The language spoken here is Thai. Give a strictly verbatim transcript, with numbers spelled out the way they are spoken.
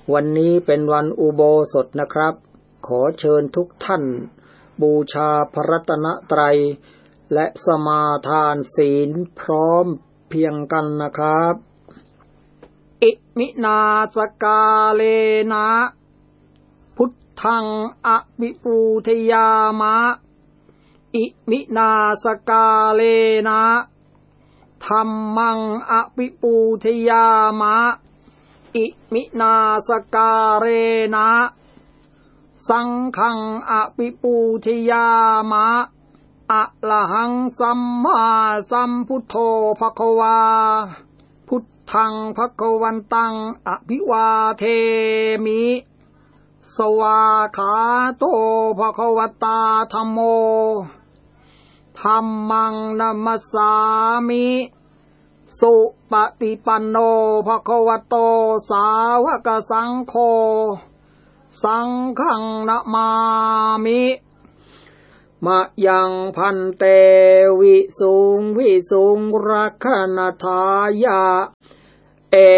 วันนี้เป็นวันอุโบสถนะครับขอเชิญทุกท่านบูชาพระรัตนตรัยและสมาทานศีลพร้อมเพียงกันนะครับอิมินาสกาเลนะพุทธังอภิปูทยามะอิมินาสกาเลนะธัมมังอภิปูทยามะอิมินาสกาเรนะสังฆังอภิปูทยามะอะระหังสัมมาสัมพุทโธภควาพุทธังภควันตังอภิวาเทมิสวากขาโตภควตาธัมโมธัมมังนัมมัสสามิสุปฏิปันโนภควโตสาวกสังโฆสังฆังนะมามิมะยังพันเตวิสุงวิสุงรักขณทายะเอ